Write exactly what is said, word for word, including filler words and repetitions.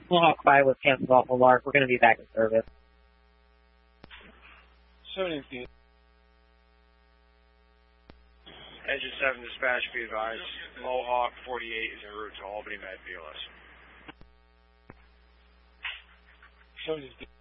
Mohawk five was canceled off of Lark. We're going to be back in service. seventeen feet. Engine seven dispatch, be advised. Mohawk forty-eight is en route to Albany Med B L S. seventeen feet.